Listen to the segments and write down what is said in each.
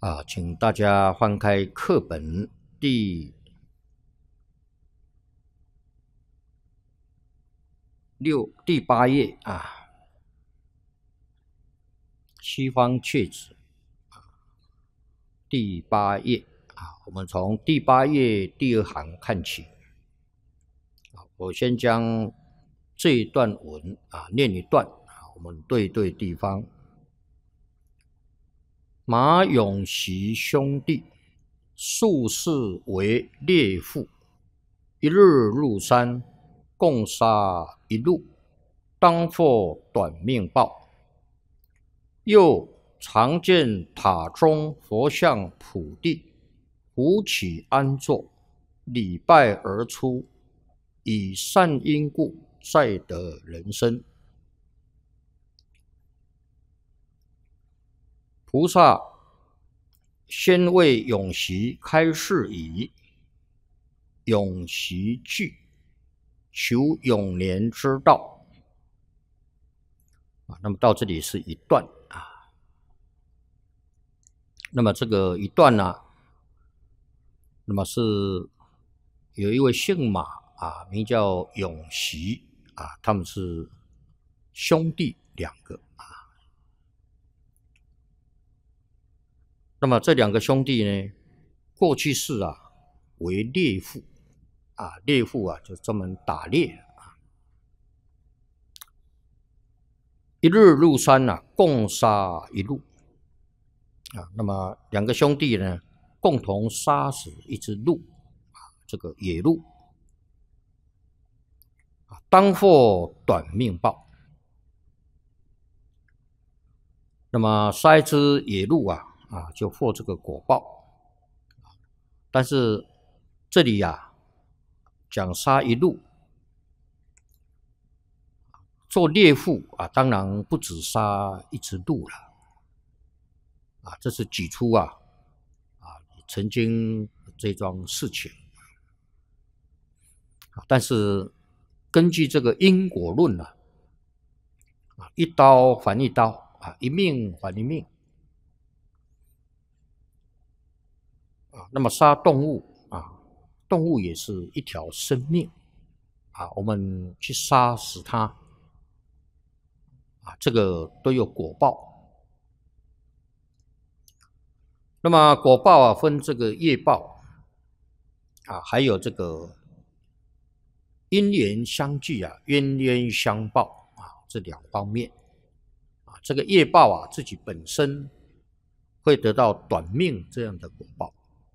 请大家翻开课本第8页西方阙子第8页我们从第8页第2行看起。我先将这一段文念一段我们对地方。马永习兄弟素世为猎户，一日入山，共杀一鹿，当获短命报。又常见塔中佛像普地，扶起安坐，礼拜而出，以善因故，再得人身。菩萨先为永习开示以永习具，求永年之道。那么到这里是一段那么这个一段呢，那么是有一位姓马名叫永习他们是兄弟2个那么这2个兄弟呢，过去世为猎户猎户就专门打猎一日入山共杀一鹿那么2个兄弟呢，共同杀死一只鹿这个野鹿当获短命报。那么杀一只野鹿就获这个果报。但是这里讲杀一鹿，做猎户当然不止杀一只鹿了这是举出曾经这桩事情但是根据这个因果论一刀还一刀一命还一命那么杀动物动物也是一条生命我们去杀死它这个都有果报。那么果报分这个业报还有这个因缘相聚冤冤相报这2方面这个业报自己本身会得到短命这样的果报。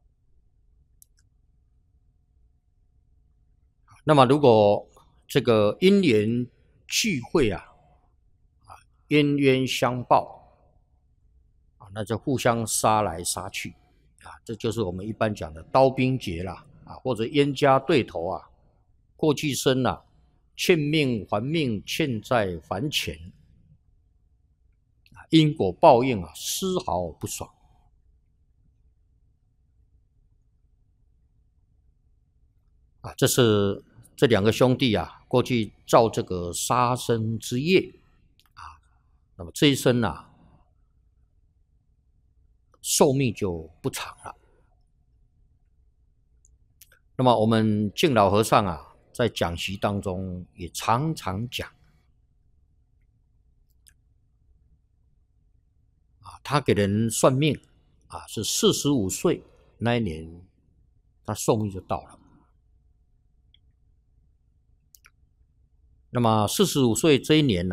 那么如果这个因缘聚会冤冤相报那就互相杀来杀去这就是我们一般讲的刀兵劫啦或者冤家对头过去生欠命还命，欠债还钱因果报应丝毫不爽这是这2个兄弟过去造这个杀生之业那么这一生寿命就不长了。那么我们净老和尚在讲习当中也常常讲他给人算命是45岁那一年他寿命就到了。那么45岁这一年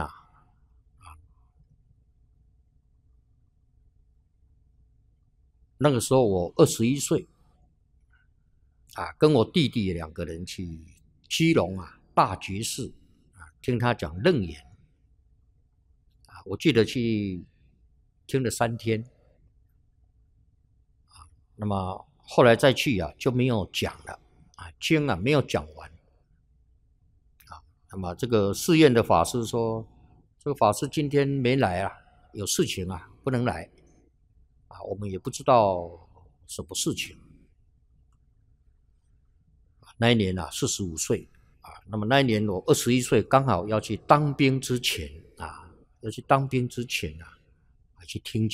那个时候我21岁跟我弟弟2个人去基隆大觉寺听他讲楞严我记得去听了3天那么后来再去就没有讲了经没有讲完那么这个寺院的法师说，这个法师今天没来有事情不能来我们也不知道什么事情。那一年45岁那么那一年我21岁，刚好要去当兵之前去听